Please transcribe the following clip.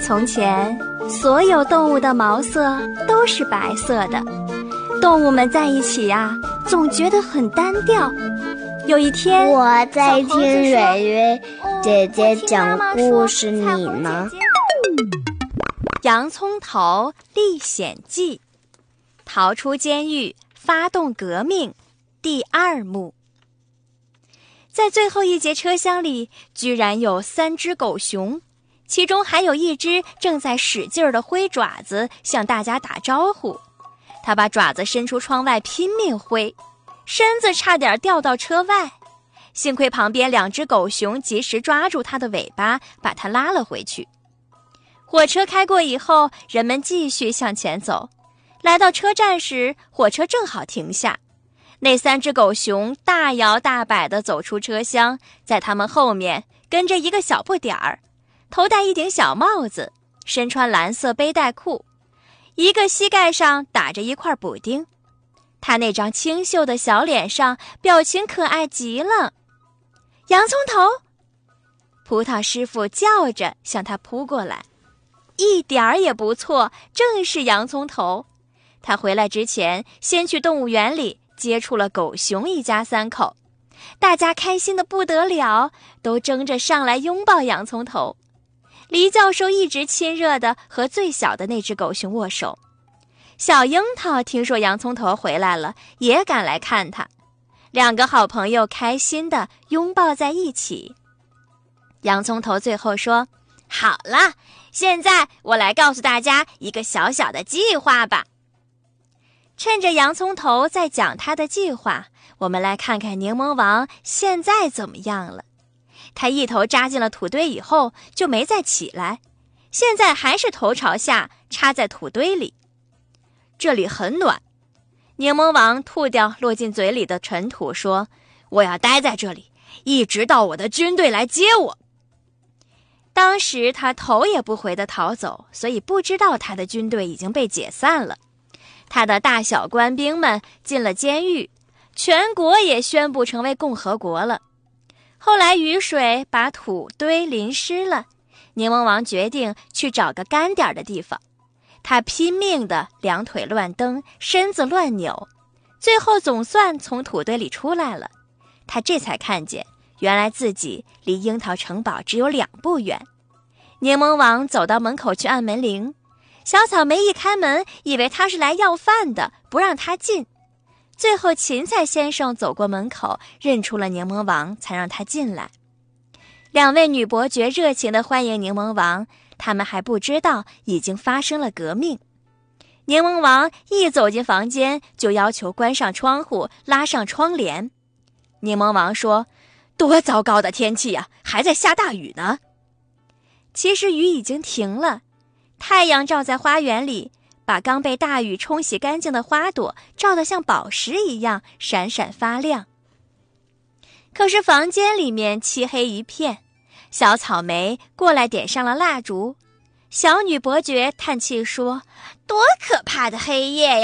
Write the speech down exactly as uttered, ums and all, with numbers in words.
从前，所有动物的毛色都是白色的，动物们在一起呀、啊，总觉得很单调。有一天， 我在听蕊蕊姐姐讲故事，你呢？ 洋葱头历险记，逃出监狱，发动革命，第二幕。在最后一节车厢里，居然有三只狗熊，其中还有一只正在使劲地挥爪子向大家打招呼。它把爪子伸出窗外拼命挥，身子差点掉到车外，幸亏旁边两只狗熊及时抓住它的尾巴，把它拉了回去。火车开过以后，人们继续向前走。来到车站时，火车正好停下。那三只狗熊大摇大摆地走出车厢，在他们后面跟着一个小不点儿，头戴一顶小帽子，身穿蓝色背带裤，一个膝盖上打着一块补丁。他那张清秀的小脸上表情可爱极了。洋葱头！葡萄师傅叫着向他扑过来，一点儿也不错，正是洋葱头。他回来之前，先去动物园里接触了狗熊一家三口，大家开心得不得了，都争着上来拥抱洋葱头。黎教授一直亲热地和最小的那只狗熊握手。小樱桃听说洋葱头回来了，也赶来看他。两个好朋友开心地拥抱在一起。洋葱头最后说：好了，现在我来告诉大家一个小小的计划吧。趁着洋葱头在讲他的计划，我们来看看柠檬王现在怎么样了。他一头扎进了土堆以后就没再起来，现在还是头朝下插在土堆里。这里很暖。柠檬王吐掉落进嘴里的尘土，说：我要待在这里，一直到我的军队来接我。当时他头也不回地逃走，所以不知道他的军队已经被解散了。他的大小官兵们进了监狱，全国也宣布成为共和国了。后来雨水把土堆淋湿了，柠檬王决定去找个干点的地方。他拼命地两腿乱蹬，身子乱扭，最后总算从土堆里出来了。他这才看见，原来自己离樱桃城堡只有两步远。柠檬王走到门口去按门铃，小草莓一开门，以为他是来要饭的，不让他进。最后芹菜先生走过门口，认出了柠檬王，才让他进来。两位女伯爵热情地欢迎柠檬王，他们还不知道已经发生了革命。柠檬王一走进房间，就要求关上窗户，拉上窗帘。柠檬王说：多糟糕的天气呀，还在下大雨呢。其实雨已经停了，太阳照在花园里，把刚被大雨冲洗干净的花朵照得像宝石一样闪闪发亮。可是房间里面漆黑一片，小草莓过来点上了蜡烛。小女伯爵叹气说：多可怕的黑夜呀！